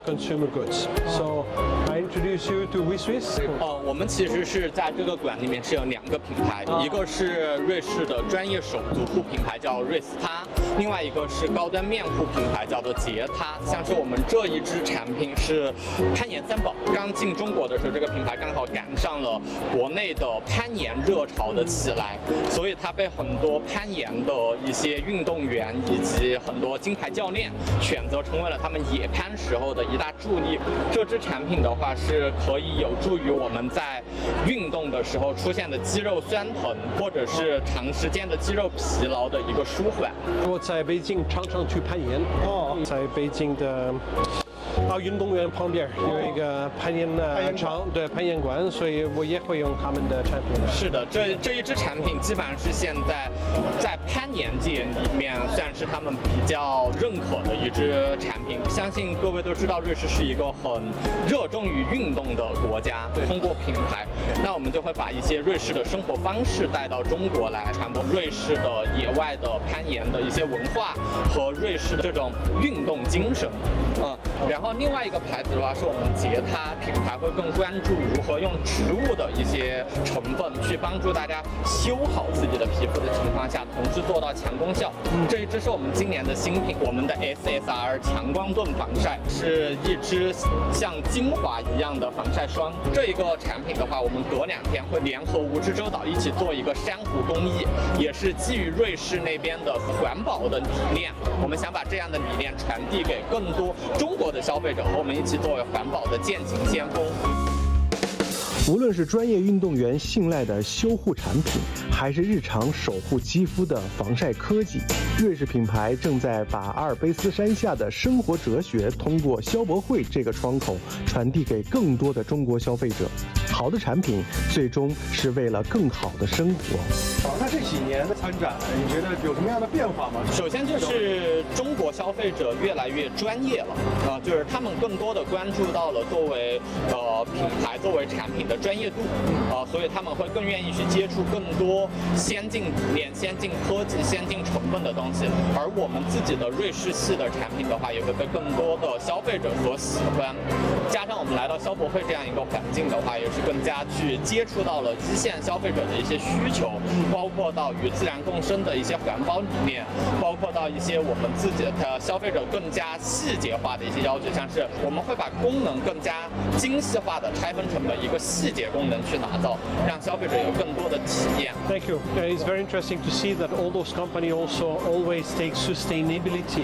consumer goods. So I introduce you to WeSwiss. 我们其实是在这个馆里面是有2个品牌，一个是瑞士的专业手足户品牌叫瑞斯他，另外一个是高端面户品牌叫做捷他。像是我们这一支产品是攀岩三宝，刚进中国的时候，这个品牌刚好赶上了国内的攀岩热潮的起来，所以它被很多攀岩的一些运动员以及很多金牌教练选择成为了他们野攀时候的一大助力。这支产品的话是可以有助于我们在运动的时候出现的肌肉酸疼或者是长时间的肌肉疲劳的一个舒缓。 我在北京常常去攀岩，在北京的奥运动员旁边有一个攀岩场，对，攀岩馆，所以我也会用他们的产品。 是的，这一支产品基本上是现在攀岩界里面算是他们比较认可的一支产品。相信各位都知道，瑞士是一个很热衷于运动的国家。通过品牌，那我们就会把一些瑞士的生活方式带到中国来，传播瑞士的野外的攀岩的一些文化和瑞士的这种运动精神。然后另外一个牌子的话，是我们捷他品牌会更关注如何用植物的一些成分去帮助大家修好自己的皮肤的情况下，同时做到强功效。这一支是我们今年的新品，我们的 SSR 强光盾防晒是一支像精华一样的防晒霜。这一个产品的话，我们隔2天会联合蜈支洲岛一起做一个珊瑚公益，也是基于瑞士那边的环保的理念。我们想把这样的理念传递给更多中国的消费者，和我们一起作为环保的践行先锋。 无论是专业运动员信赖的修护产品，还是日常守护肌肤的防晒科技，瑞士品牌正在把阿尔卑斯山下的生活哲学通过消博会这个窗口传递给更多的中国消费者。好的产品最终是为了更好的生活。 那这几年的参展，你觉得有什么样的变化吗？ 首先就是中国消费者越来越专业了，就是他们更多的关注到了作为品牌、作为产品的专业度，所以他们会更愿意去接触更多先进理念、先进科技、先进成分的东西。而我们自己的瑞士系的产品的话，也会被更多的消费者所喜欢。加上我们来到消博会这样一个环境的话，也是更加去接触到了一线消费者的一些需求，包括到与自然共生的一些环保理念，包括到一些我们自己的消费者更加细节化的一些要求，像是我们会把功能更加精细化的拆分成了一个细节功能去打造，让消费者有更多的体验。 Thank you. It's very interesting to see that all those companies also always take sustainability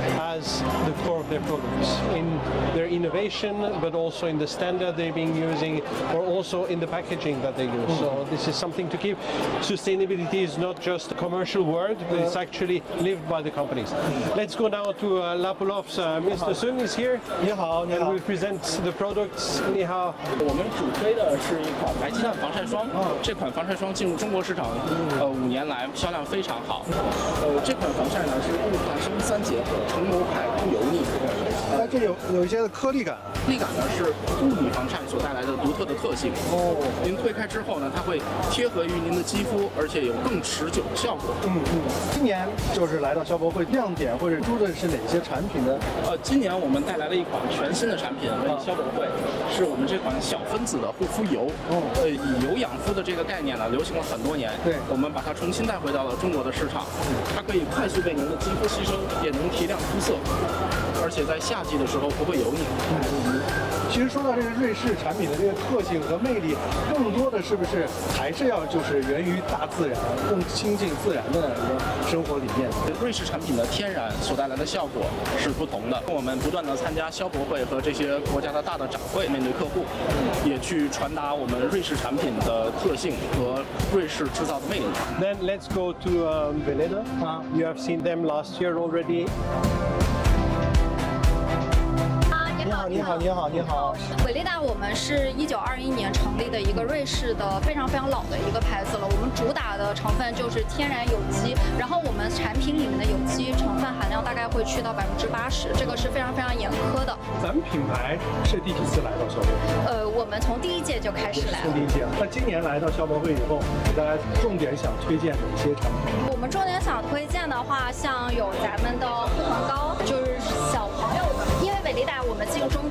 as the core of their products in their innovation, but also in the standard they've been using, or also in the packaging that they use. So this is something to keep. Sustainability is not just a commercial word, but it's actually lived by the companies. Let's go now to Lapulov's. Mr. Sung is here. 你好，你 And 好 we。present the products. 你好。 我们主推的是一款白鸡蛋防晒霜。这款防晒霜进入中国市场，5年来销量非常好。这款防晒呢是雾化生3结合，成膜排不油腻。 它这有一些的颗粒感。 粒感呢是物理防晒所带来的独特的特性。您推开之后呢，它会贴合于您的肌肤，而且有更持久的效果。 今年就是来到消博会，亮点或者出的是哪些产品呢？ 今年我们带来了一款全新的产品为消博会，是我们这款小分子的护肤油。以油养肤的这个概念呢，流行了很多年。 对， 我们把它重新带回到了中国的市场。它可以快速被您的肌肤吸收，也能提亮肤色，而且在夏季的时候不会油腻。 其实说到这个瑞士产品的这个特性和魅力，更多的是不是还是要就是源于大自然，更亲近自然的一个生活理念？ 瑞士产品的天然所带来的效果是不同的。我们不断的参加消博会和这些国家的大的展会，面对客户，也去传达我们瑞士产品的特性和瑞士制造的魅力。 Then let's go to Veleda. You have seen them last year already. 你好。 伟丽达，我们是1921年成立的一个瑞士的非常非常老的一个牌子了。我们主打的成分就是天然有机，然后我们产品里面的有机成分含量大概会去到80%，这个是非常非常严苛的。 咱们品牌是第几次来到消博会？ 我们从第1届就开始来了。 从第1届。那今年来到消博会以后，给大家重点想推荐哪些产品？ 我们重点想推荐的话，像有咱们的护臀膏，就是小朋友的。 因为美利达我们进中